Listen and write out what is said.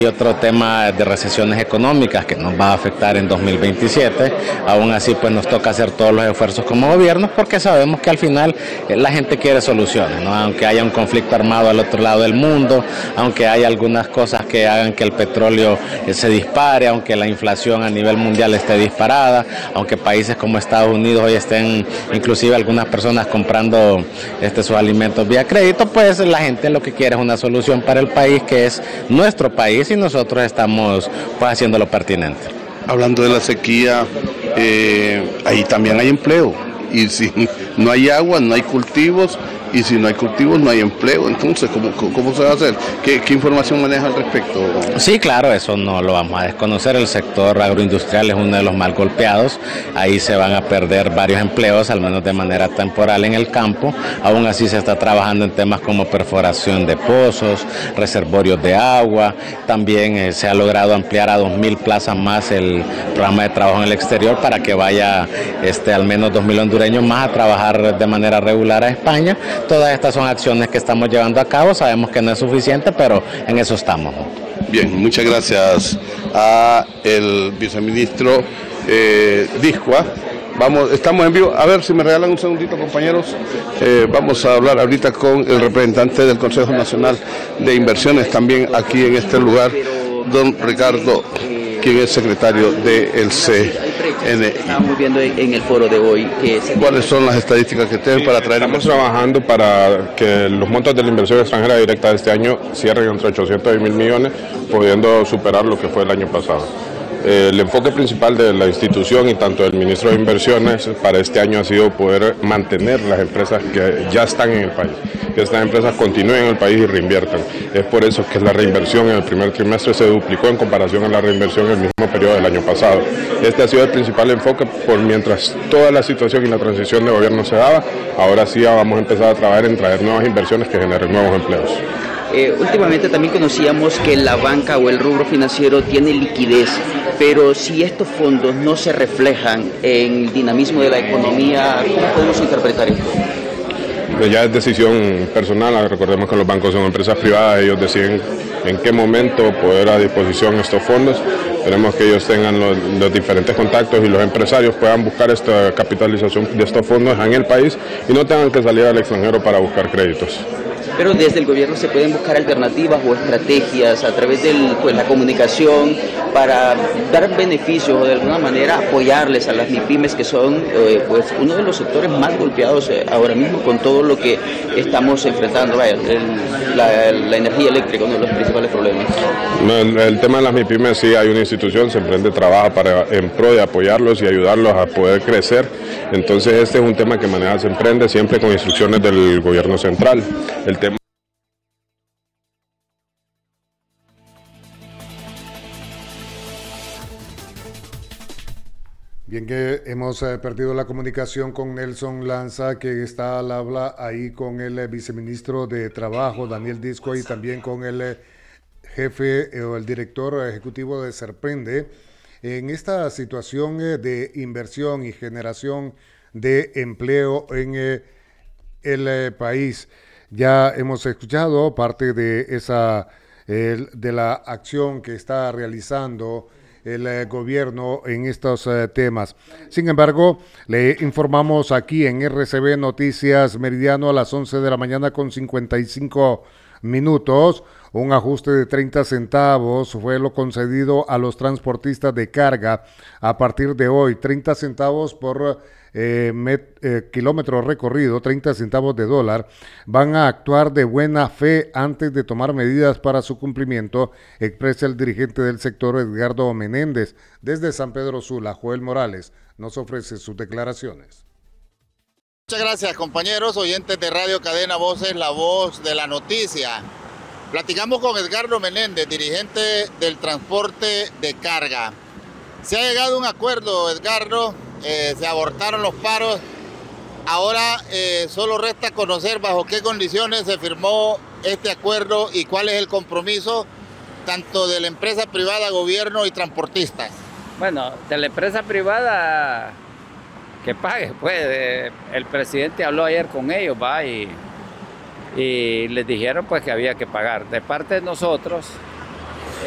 Y otro tema de recesiones económicas que nos va a afectar en 2027, aún así pues nos toca hacer todos los esfuerzos como gobierno porque sabemos que al final la gente quiere soluciones, ¿no? Aunque haya un conflicto armado al otro lado del mundo, aunque haya algunas cosas que hagan que el petróleo se dispare, aunque la inflación a nivel mundial esté disparada, aunque países como Estados Unidos hoy estén inclusive algunas personas comprando sus alimentos vía crédito, pues la gente lo que quiere es una solución para el país que es nuestro país y nosotros estamos pues haciendo lo pertinente. Hablando de la sequía, ahí también hay empleo, y si no hay agua, no hay cultivos, y si no hay cultivos, no hay empleo. Entonces, ¿cómo se va a hacer? ¿Qué información maneja al respecto? Sí, claro, eso no lo vamos a desconocer. El sector agroindustrial es uno de los más golpeados. Ahí se van a perder varios empleos, al menos de manera temporal en el campo. Aún así se está trabajando en temas como perforación de pozos, reservorios de agua. También se ha logrado ampliar a 2.000 plazas más el programa de trabajo en el exterior para que vaya al menos 2.000 hondureños más a trabajar de manera regular a España. Todas estas son acciones que estamos llevando a cabo, sabemos que no es suficiente, pero en eso estamos. Bien, muchas gracias a el viceministro Discua. Estamos en vivo, a ver si me regalan un segundito, compañeros. Vamos a hablar ahorita con el representante del Consejo Nacional de Inversiones, también aquí en este lugar, don Ricardo, quien es secretario del CNI. Estamos viendo en el foro de hoy ¿Cuáles son las estadísticas que tienen para traer? Estamos trabajando para que los montos de la inversión extranjera directa de este año cierren entre 800 y 1.000 millones, pudiendo superar lo que fue el año pasado. El enfoque principal de la institución y tanto del ministro de Inversiones para este año ha sido poder mantener las empresas que ya están en el país, que estas empresas continúen en el país y reinviertan. Es por eso que la reinversión en el primer trimestre se duplicó en comparación a la reinversión en el mismo periodo del año pasado. Este ha sido el principal enfoque por mientras toda la situación y la transición de gobierno se daba. Ahora sí vamos a empezar a trabajar en traer nuevas inversiones que generen nuevos empleos. Últimamente también conocíamos que la banca o el rubro financiero tiene liquidez, pero si estos fondos no se reflejan en el dinamismo de la economía, ¿cómo podemos interpretar esto? Ya es decisión personal, recordemos que los bancos son empresas privadas, ellos deciden en qué momento poner a disposición estos fondos. Esperemos que ellos tengan los diferentes contactos y los empresarios puedan buscar esta capitalización de estos fondos en el país y no tengan que salir al extranjero para buscar créditos. Pero desde el gobierno se pueden buscar alternativas o estrategias a través de la comunicación para dar beneficios o de alguna manera apoyarles a las MIPYMES que son uno de los sectores más golpeados ahora mismo con todo lo que estamos enfrentando, la energía eléctrica, uno de los principales problemas. No, el tema de las MIPYMES sí hay una institución, se emprende trabajo en pro de apoyarlos y ayudarlos a poder crecer. Entonces este es un tema que maneja se emprende siempre con instrucciones del gobierno central. El tema Bien, que hemos perdido la comunicación con Nelson Lanza, que está al habla ahí con el viceministro de Trabajo, Daniel Discua, y también con el jefe o el director ejecutivo de Serprende, en esta situación de inversión y generación de empleo en el país. Ya hemos escuchado parte de de la acción que está realizando el gobierno en estos temas. Sin embargo, le informamos aquí en RCB Noticias Meridiano a las 11 de la mañana con 55 minutos. Un ajuste de 30 centavos fue lo concedido a los transportistas de carga a partir de hoy. 30 centavos por kilómetro recorrido, 30 centavos de dólar. Van a actuar de buena fe antes de tomar medidas para su cumplimiento, expresa el dirigente del sector Edgardo Menéndez. Desde San Pedro Sula, Joel Morales nos ofrece sus declaraciones. Muchas gracias, compañeros oyentes de Radio Cadena Voces, la voz de la noticia. Platicamos con Edgardo Menéndez, dirigente del transporte de carga. Se ha llegado a un acuerdo, Edgardo, se abortaron los paros. Ahora solo resta conocer bajo qué condiciones se firmó este acuerdo y cuál es el compromiso tanto de la empresa privada, gobierno y transportistas. Bueno, de la empresa privada que pague, pues el presidente habló ayer con ellos, y les dijeron pues que había que pagar. De parte de nosotros,